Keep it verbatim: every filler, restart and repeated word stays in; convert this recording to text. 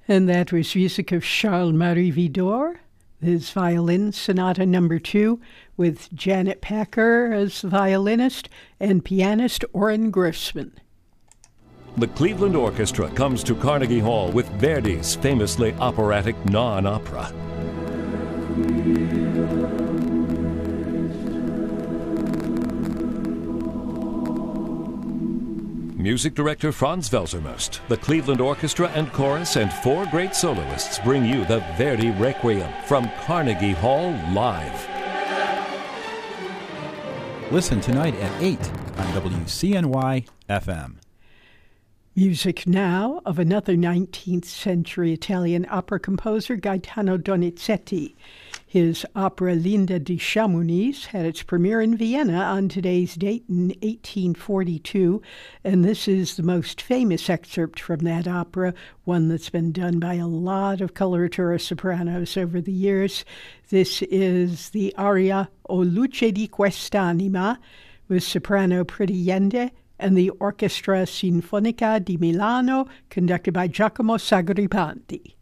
And that was music of Charles-Marie Widor, his Violin Sonata Number Two, with Janet Packer as the violinist and pianist Oren Grossman. The Cleveland Orchestra comes to Carnegie Hall with Verdi's famously operatic non-opera. Music director Franz Welsermost, the Cleveland Orchestra and Chorus, and four great soloists bring you the Verdi Requiem from Carnegie Hall live. Listen tonight at eight on W C N Y F M. Music now of another nineteenth century Italian opera composer, Gaetano Donizetti. His opera Linda di Chamonix had its premiere in Vienna on today's date in eighteen forty-two, and this is the most famous excerpt from that opera, one that's been done by a lot of coloratura sopranos over the years. This is the aria O luce di quest'anima with soprano Priti Yende and the Orchestra Sinfonica di Milano, conducted by Giacomo Sagripanti.